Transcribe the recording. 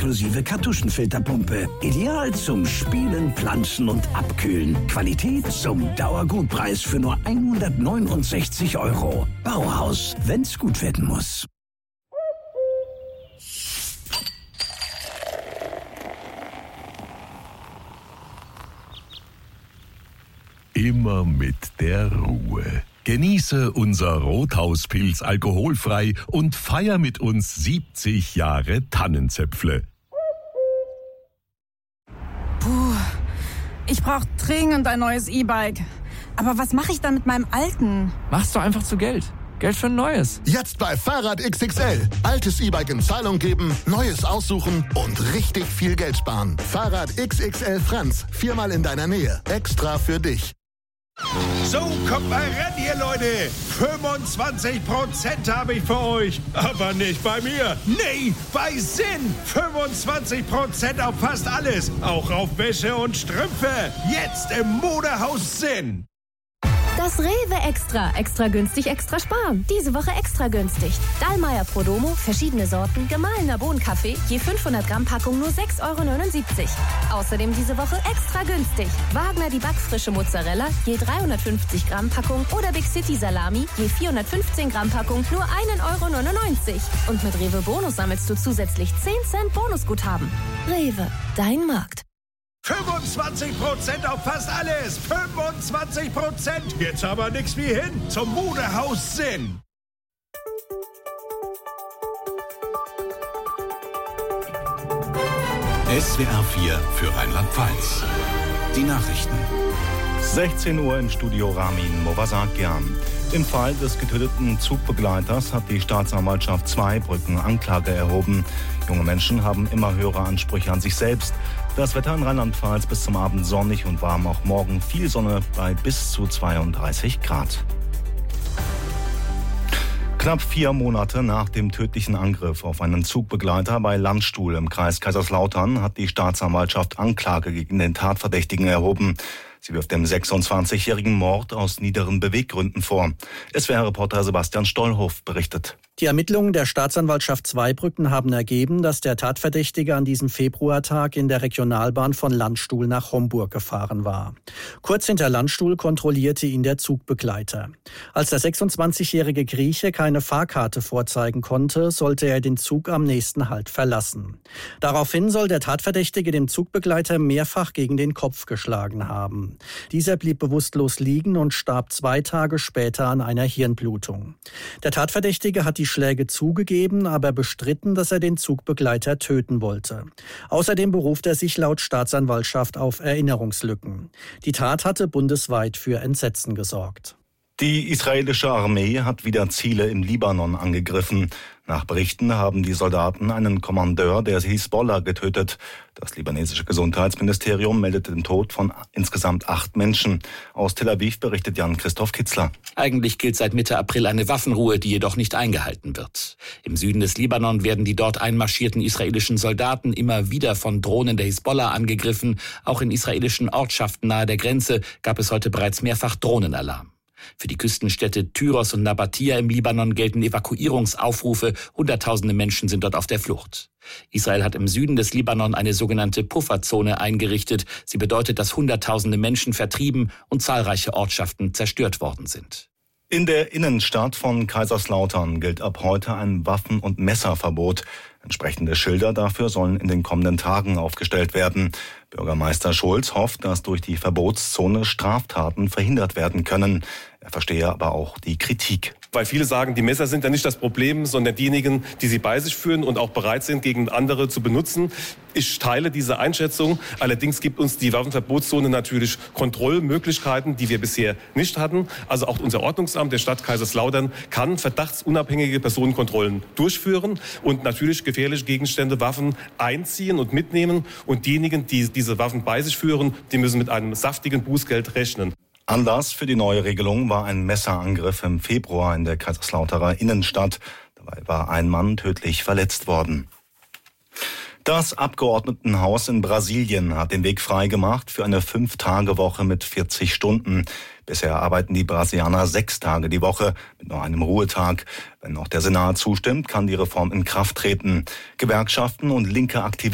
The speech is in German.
inklusive Kartuschenfilterpumpe. Ideal zum Spielen, Pflanzen und Abkühlen. Qualität zum Dauergutpreis für nur 169 €. Bauhaus, wenn's gut werden muss. Immer mit der Ruhe. Genieße unser Rothauspilz alkoholfrei und feier mit uns 70 Jahre Tannenzäpfle. Puh, ich brauche dringend ein neues E-Bike. Aber was mache ich dann mit meinem alten? Mach's doch einfach zu Geld. Geld für ein neues. Jetzt bei Fahrrad XXL. Altes E-Bike in Zahlung geben, neues aussuchen und richtig viel Geld sparen. Fahrrad XXL Franz. 4-mal in deiner Nähe. Extra für dich. So, kommt mal ran hier, Leute. 25% habe ich für euch. Aber nicht bei mir. Nee, bei Sinn. 25% auf fast alles. Auch auf Wäsche und Strümpfe. Jetzt im Modehaus Sinn. Das Rewe Extra. Extra günstig, extra sparen. Diese Woche extra günstig. Dallmayr Prodomo, verschiedene Sorten, gemahlener Bohnenkaffee, je 500 Gramm Packung nur 6,79 €. Außerdem diese Woche extra günstig. Wagner die backfrische Mozzarella, je 350 Gramm Packung oder Big City Salami, je 415 Gramm Packung nur 1,99 €. Und mit Rewe Bonus sammelst du zusätzlich 10 Cent Bonusguthaben. Rewe, dein Markt. 25% auf fast alles. 25%. Jetzt aber nix wie hin zum Modehaus Sinn. SWR 4 für Rheinland-Pfalz. Die Nachrichten. 16 Uhr im Studio Ramin Movasakian. Im Fall des getöteten Zugbegleiters hat die Staatsanwaltschaft Zweibrücken Anklage erhoben. Junge Menschen haben immer höhere Ansprüche an sich selbst. Das Wetter in Rheinland-Pfalz bis zum Abend sonnig und warm, auch morgen viel Sonne bei bis zu 32 Grad. Knapp 4 Monate nach dem tödlichen Angriff auf einen Zugbegleiter bei Landstuhl im Kreis Kaiserslautern hat die Staatsanwaltschaft Anklage gegen den Tatverdächtigen erhoben. Sie wirft dem 26-jährigen Mord aus niederen Beweggründen vor. SWR-Reporter Sebastian Stollhoff berichtet. Die Ermittlungen der Staatsanwaltschaft Zweibrücken haben ergeben, dass der Tatverdächtige an diesem Februartag in der Regionalbahn von Landstuhl nach Homburg gefahren war. Kurz hinter Landstuhl kontrollierte ihn der Zugbegleiter. Als der 26-jährige Grieche keine Fahrkarte vorzeigen konnte, sollte er den Zug am nächsten Halt verlassen. Daraufhin soll der Tatverdächtige dem Zugbegleiter mehrfach gegen den Kopf geschlagen haben. Dieser blieb bewusstlos liegen und starb 2 Tage später an einer Hirnblutung. Der Tatverdächtige hat die Schläge zugegeben, aber bestritten, dass er den Zugbegleiter töten wollte. Außerdem beruft er sich laut Staatsanwaltschaft auf Erinnerungslücken. Die Tat hatte bundesweit für Entsetzen gesorgt. Die israelische Armee hat wieder Ziele im Libanon angegriffen. Nach Berichten haben die Soldaten einen Kommandeur der Hisbollah getötet. Das libanesische Gesundheitsministerium meldet den Tod von insgesamt 8 Menschen. Aus Tel Aviv berichtet Jan-Christoph Kitzler. Eigentlich gilt seit Mitte April eine Waffenruhe, die jedoch nicht eingehalten wird. Im Süden des Libanon werden die dort einmarschierten israelischen Soldaten immer wieder von Drohnen der Hisbollah angegriffen. Auch in israelischen Ortschaften nahe der Grenze gab es heute bereits mehrfach Drohnenalarm. Für die Küstenstädte Tyros und Nabatia im Libanon gelten Evakuierungsaufrufe. Hunderttausende Menschen sind dort auf der Flucht. Israel hat im Süden des Libanon eine sogenannte Pufferzone eingerichtet. Sie bedeutet, dass Hunderttausende Menschen vertrieben und zahlreiche Ortschaften zerstört worden sind. In der Innenstadt von Kaiserslautern gilt ab heute ein Waffen- und Messerverbot. Entsprechende Schilder dafür sollen in den kommenden Tagen aufgestellt werden. Bürgermeister Schulz hofft, dass durch die Verbotszone Straftaten verhindert werden können. Er verstehe aber auch die Kritik. Weil viele sagen, die Messer sind ja nicht das Problem, sondern diejenigen, die sie bei sich führen und auch bereit sind, gegen andere zu benutzen. Ich teile diese Einschätzung. Allerdings gibt uns die Waffenverbotszone natürlich Kontrollmöglichkeiten, die wir bisher nicht hatten. Also auch unser Ordnungsamt der Stadt Kaiserslautern kann verdachtsunabhängige Personenkontrollen durchführen und natürlich gefährliche Gegenstände, Waffen einziehen und mitnehmen. Und diejenigen, die diese Waffen bei sich führen, die müssen mit einem saftigen Bußgeld rechnen. Anlass für die neue Regelung war ein Messerangriff im Februar in der Kaiserslauterer Innenstadt. Dabei war ein Mann tödlich verletzt worden. Das Abgeordnetenhaus in Brasilien hat den Weg freigemacht für eine 5-Tage-Woche mit 40 Stunden. Bisher arbeiten die Brasilianer 6 Tage die Woche mit nur einem Ruhetag. Wenn noch der Senat zustimmt, kann die Reform in Kraft treten. Gewerkschaften und linke Aktivisten